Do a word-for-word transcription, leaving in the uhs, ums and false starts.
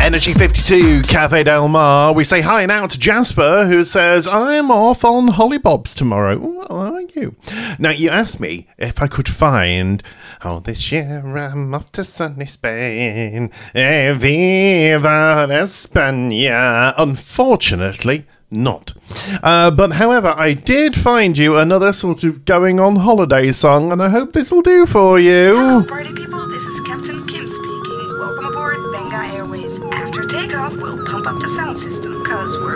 Energy fifty-two, Cafe Del Mar. We say hi now to Jasper, who says, I'm off on Hollybobs tomorrow. Ooh, are you? Now, you asked me if I could find, oh, this year I'm off to sunny Spain. Eh, viva España. Unfortunately, not. Uh, but however, I did find you another sort of going on holiday song, and I hope this will do for you. Hello, party people. This is Captain Kim speaking. Welcome aboard Benga Airways. After takeoff, we'll pump up the sound system, cause we're